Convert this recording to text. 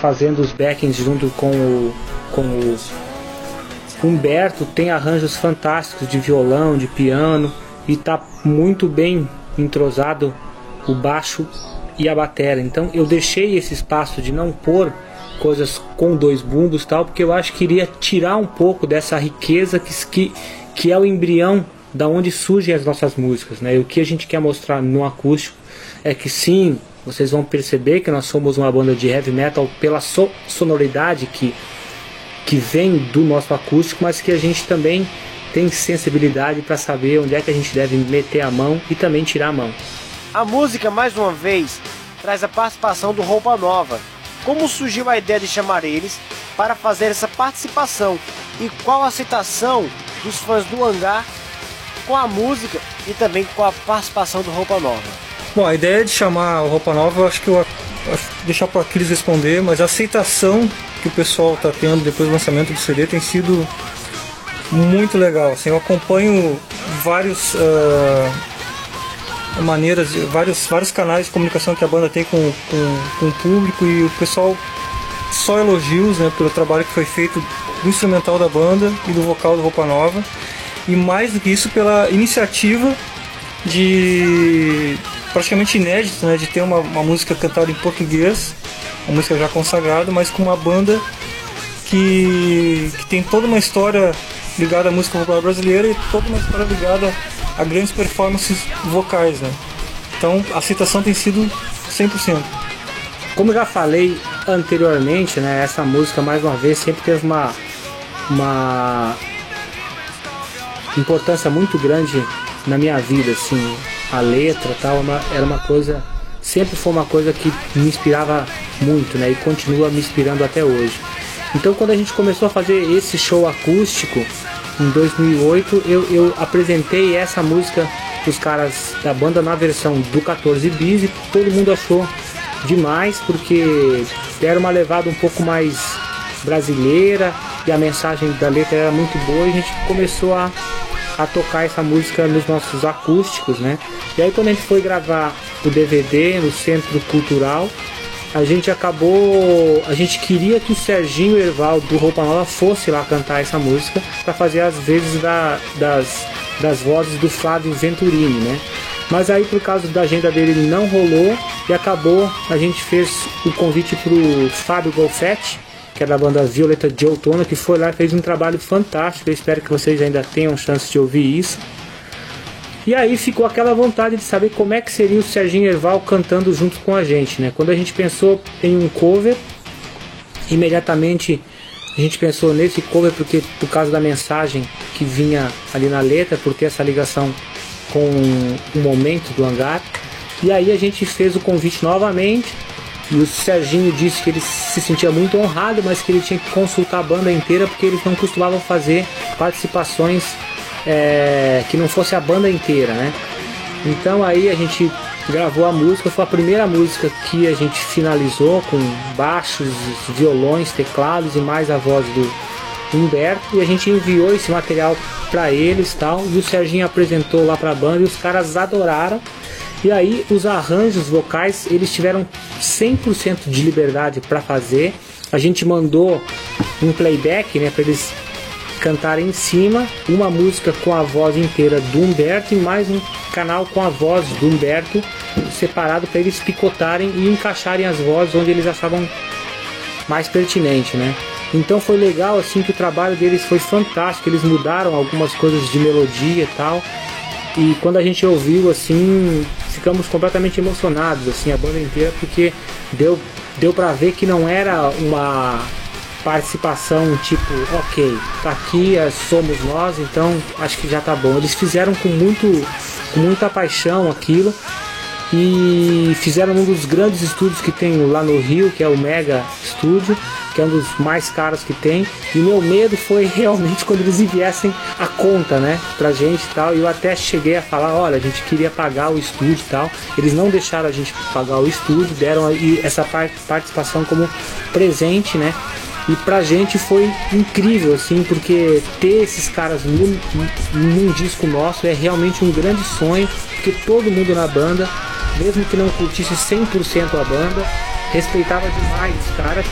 fazendo os backings junto com o Humberto. Tem arranjos fantásticos de violão, de piano, e tá muito bem entrosado o baixo e a bateria. Então eu deixei esse espaço de não pôr coisas com 2 bumbos tal, porque eu acho que iria tirar um pouco dessa riqueza que é o embrião da onde surgem as nossas músicas, né? E o que a gente quer mostrar no acústico é que sim, vocês vão perceber que nós somos uma banda de heavy metal pela sonoridade que vem do nosso acústico, mas que a gente também tem sensibilidade para saber onde é que a gente deve meter a mão e também tirar a mão. A música, mais uma vez, traz a participação do Roupa Nova. Como surgiu a ideia de chamar eles para fazer essa participação e qual a aceitação dos fãs do Hangar com a música e também com a participação do Roupa Nova? Bom, a ideia de chamar o Roupa Nova, eu acho que eu vou deixar para Aquiles responder, mas a aceitação que o pessoal está tendo depois do lançamento do CD tem sido muito legal. Assim, eu acompanho vários maneiras, vários canais de comunicação que a banda tem com o público, e o pessoal só elogios, né, pelo trabalho que foi feito do instrumental da banda e do vocal do Roupa Nova, e mais do que isso pela iniciativa de praticamente inédito, né, de ter uma música cantada em português, uma música já consagrada, mas com uma banda que tem toda uma história ligada à música popular brasileira e toda uma história ligada a grandes performances vocais, né? Então a aceitação tem sido 100%. Como eu já falei anteriormente, né, essa música mais uma vez sempre teve uma importância muito grande na minha vida, assim, a letra tal, era uma coisa, sempre foi uma coisa que me inspirava muito, né, e continua me inspirando até hoje. Então quando a gente começou a fazer esse show acústico em 2008, eu apresentei essa música para os caras da banda na versão do 14 bis, e todo mundo achou demais, porque era uma levada um pouco mais brasileira e a mensagem da letra era muito boa, e a gente começou a tocar essa música nos nossos acústicos, né? E aí quando a gente foi gravar o DVD no Centro Cultural, a gente queria que o Serginho Erval do Roupa Nova fosse lá cantar essa música para fazer as vezes das vozes do Flávio Venturini, né? Mas aí por causa da agenda dele não rolou, e acabou, a gente fez o convite pro Fábio Golfetti, que é da banda Violeta de Outono, que foi lá e fez um trabalho fantástico. Eu espero que vocês ainda tenham chance de ouvir isso. E aí ficou aquela vontade de saber como é que seria o Serginho Erval cantando junto com a gente, né? Quando a gente pensou em um cover, imediatamente a gente pensou nesse cover por causa da mensagem que vinha ali na letra, por ter essa ligação com o momento do Hangar. E aí a gente fez o convite novamente, e o Serginho disse que ele se sentia muito honrado, mas que ele tinha que consultar a banda inteira, porque eles não costumavam fazer participações que não fosse a banda inteira, né? Então aí a gente gravou a música, foi a primeira música que a gente finalizou com baixos, violões, teclados e mais a voz do Humberto, e a gente enviou esse material para eles tal, e o Serginho apresentou lá para a banda e os caras adoraram. E aí os arranjos vocais eles tiveram 100% de liberdade para fazer. A gente mandou um playback, né, para eles cantarem em cima, uma música com a voz inteira do Humberto e mais um canal com a voz do Humberto separado para eles picotarem e encaixarem as vozes onde eles achavam mais pertinente, né? Então foi legal, assim, que o trabalho deles foi fantástico. Eles mudaram algumas coisas de melodia e tal, e quando a gente ouviu, assim, ficamos completamente emocionados, assim, a banda inteira, porque deu pra ver que não era uma participação tipo, ok, tá aqui, somos nós, então acho que já tá bom. Eles fizeram com muita paixão aquilo, e fizeram um dos grandes estúdios que tem lá no Rio, que é o Mega Studio, que é um dos mais caros que tem. E meu medo foi realmente quando eles enviassem a conta, né, pra gente e tal. E eu até cheguei a falar, olha, a gente queria pagar o estúdio e tal. Eles não deixaram a gente pagar o estúdio, deram essa participação como presente, né. E pra gente foi incrível, assim, porque ter esses caras num disco nosso é realmente um grande sonho, porque todo mundo na banda, mesmo que não curtisse 100% a banda, respeitava demais os caras.